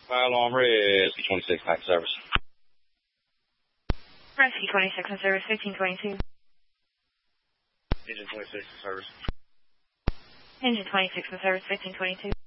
Fire alarm Rescue 26 back to service. Rescue 26 in service, 1522. Engine 26 in service. Engine 26 in service, 1522.